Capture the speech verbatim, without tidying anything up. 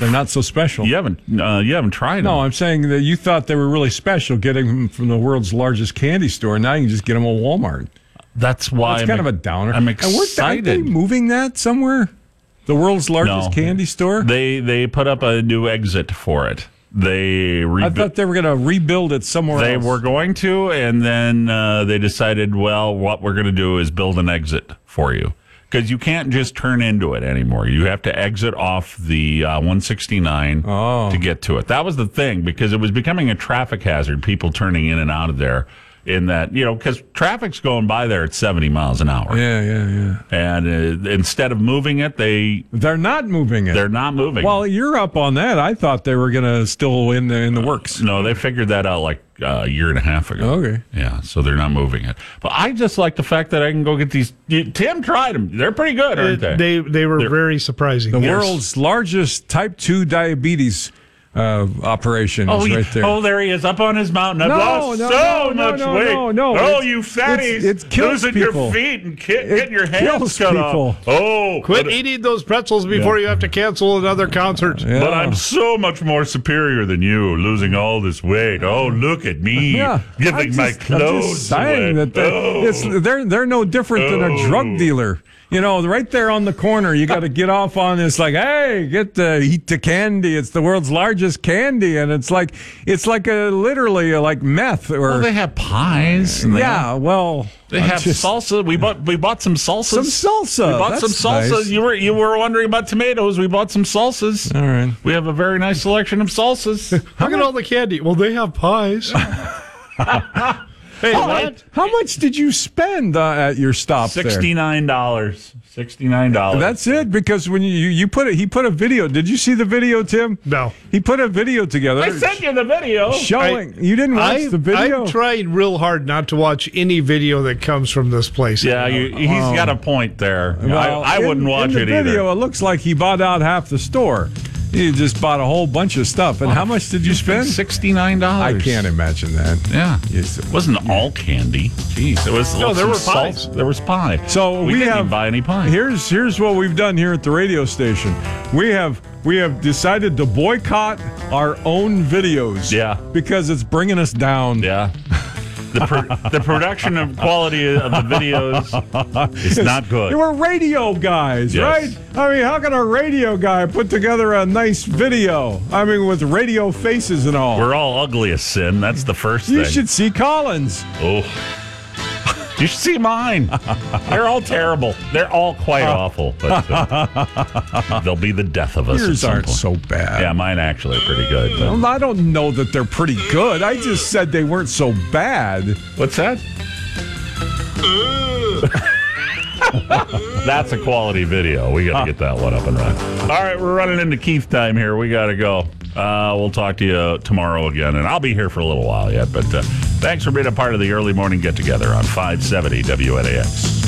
they're not so special. You haven't uh, you haven't tried them. No, I'm saying that you thought they were really special getting them from the world's largest candy store. Now you can just get them at Walmart. That's why That's I'm kind of a downer. I'm And weren't they- aren't excited. they moving that somewhere? The world's largest No. candy store? They they put up a new exit for it. They I rebu- thought they were going to rebuild it somewhere They else. were going to, and then uh, they decided, well, what we're going to do is build an exit for you. Because you can't just turn into it anymore. You have to exit off the uh, one sixty-nine Oh. to get to it. That was the thing, because it was becoming a traffic hazard, people turning in and out of there. In that, you know, because traffic's going by there at seventy miles an hour. Yeah, yeah, yeah. And uh, instead of moving it, they, They're not moving it. they're not moving Well, it. you're up on that. I thought they were going to still in the, in the works. No, they figured that out like uh, a year and a half ago. Okay. Yeah, so they're not moving it. But I just like the fact that I can go get these. you- Tim tried them. They're pretty good, aren't they? They they were They're- very surprising. The Yes. world's largest type two diabetes uh, operation Oh, is he- right there. oh, there he is, up on his mountain. I've No, lost no, so no, no, much no, weight. no, no. Oh, It's- you fatties. it's- it kills losing people. your feet and ki- It getting your hands kills cut people. off. Oh, Quit but, eating those pretzels before Yeah. you have to cancel another concert. Yeah. but I'm so much more superior than you, losing all this weight. Oh, look at me, Yeah, giving I'm my just, clothes I'm just saying away. that they're, oh. it's, they're they're no different than a Oh. drug dealer. You know, right there on the corner, you got to get off on this. Like, hey, get the eat the candy. It's the world's largest candy, and it's like it's like a literally a, like meth or Well, they have pies. and they yeah. Well, They I'm have just- salsa. We bought we bought some salsas. Some salsa. We bought That's some salsa. nice. You were you were wondering about tomatoes. We bought some salsas. All right. We have a very nice selection of salsas. Look at all the candy. Well, they have pies. Hey, How, what? how much did you spend uh, at your stop there? Sixty nine dollars. Sixty nine dollars. That's it, because when you you put it, he put a video. Did you see the video, Tim? No. He put a video together. I sent you the video. showing. you didn't watch I, the video. I'm trying real hard not to watch any video that comes from this place. Yeah, you, he's got a point there. Well, I, I in- wouldn't watch in it the video, either. It looks like he bought out half the store. He just bought a whole bunch of stuff. And how much did you spend? Sixty nine I dollars. can't imagine that. Yeah, Yes. it wasn't all candy. Jeez, it was. No, there some were salt- pies. There was pie. So we, we, didn't have even buy any pie. Here's here's what we've done here at the radio station. We have we have decided to boycott our own videos. Yeah. because it's bringing us down. Yeah. The, pro- the production of quality of the videos is not good. We're radio guys, Yes. right? I mean, how can a radio guy put together a nice video? I mean, with radio faces and all. We're all ugly as sin. That's the first you thing. should see Collins. Oh. You should see mine. They're all terrible. They're all quite awful. But uh, they'll be the death of us at Yours some aren't point. so bad. Yeah, mine actually are pretty good. but- Well, I don't know that they're pretty good. I just said they weren't so bad. What's that? That's a quality video. We got to get that one up and running. All right, we're running into Keith time here. We got to go. Uh, we'll talk to you tomorrow again, and I'll be here for a little while yet. But uh, thanks for being a part of the early morning get-together on five seventy W N A X.